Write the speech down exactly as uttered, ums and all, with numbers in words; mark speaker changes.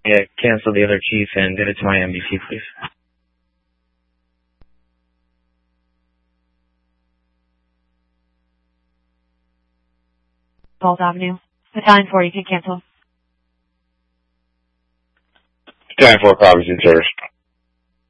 Speaker 1: Yeah, cancel the other chief and get it to my M D T, please.
Speaker 2: Falls Avenue. Battalion four, you can cancel.
Speaker 3: Battalion four, copies, in service.